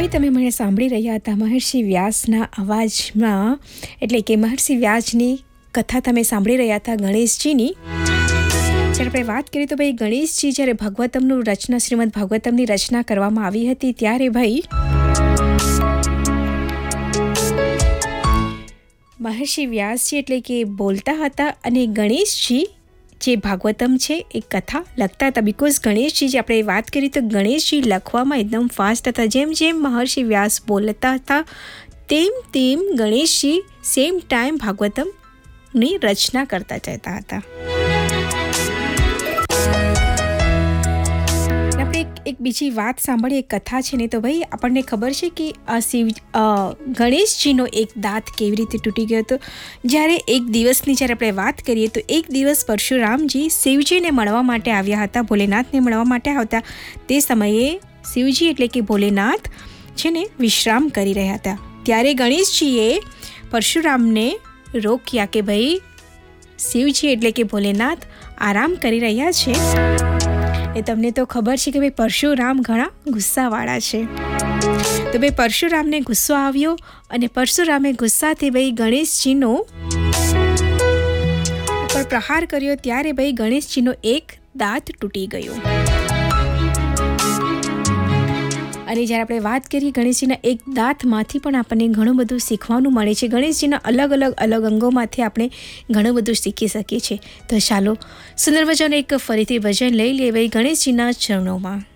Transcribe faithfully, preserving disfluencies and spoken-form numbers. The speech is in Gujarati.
ભાઈ તમે મને સાંભળી રહ્યા હતા મહર્ષિ વ્યાસના અવાજમાં, એટલે કે મહર્ષિ વ્યાસની કથા તમે સાંભળી રહ્યા હતા ગણેશજીની. જ્યારે આપણે વાત કરીએ તો ભાઈ ગણેશજી જ્યારે ભાગવતમનું રચના શ્રીમદ ભાગવતમની રચના કરવામાં આવી હતી ત્યારે ભાઈ મહર્ષિ વ્યાસજી એટલે કે બોલતા હતા અને ગણેશજી જે ભાગવતમ છે એ કથા લખતા હતા. બિકોઝ ગણેશજી જે આપણે વાત કરી તો ગણેશજી લખવામાં એકદમ ફાસ્ટ હતા. જેમ જેમ મહર્ષિ વ્યાસ બોલતા હતા તેમ તેમ ગણેશજી સેમ ટાઈમ ભાગવતમની રચના કરતા જતા હતા. આપણે એક એક બીજી વાત સાંભળીએ, એક કથા છે ને, તો ભાઈ આપણને ખબર છે કે આ શિવ ગણેશજીનો એક દાંત કેવી રીતે તૂટી ગયો હતો. જ્યારે એક દિવસની જ્યારે આપણે વાત કરીએ તો એક દિવસ પરશુરામજી શિવજીને મળવા માટે આવ્યા હતા, ભોલેનાથને મળવા માટે આવતા. તે સમયે શિવજી એટલે કે ભોલેનાથ છે ને વિશ્રામ કરી રહ્યા હતા. ત્યારે ગણેશજીએ પરશુરામને રોક્યા કે ભાઈ શિવજી એટલે કે ભોલેનાથ આરામ કરી રહ્યા છે. એ તમને તો ખબર છે કે ભાઈ પરશુરામ ઘણા ગુસ્સાવાળા છે. તો ભાઈ પરશુરામને ગુસ્સો આવ્યો અને પરશુરામે ગુસ્સાથી ભાઈ ગણેશજીનો ઉપર પ્રહાર કર્યો. ત્યારે ભાઈ ગણેશજીનો એક દાંત તૂટી ગયો. અને જ્યારે આપણે વાત કરીએ ગણેશજીના એક દાંતમાંથી પણ આપણને ઘણું બધું શીખવાનું મળે છે. ગણેશજીના અલગ અલગ અલગ અંગોમાંથી આપણે ઘણું બધું શીખી શકીએ છીએ. તો ચાલો સુંદર મજાનું એક ફરીથી ભજન લઈ લે ભાઈ ગણેશજીના ચરણોમાં.